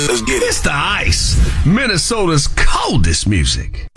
Let's get it. It's the Ice, Minnesota's coldest music.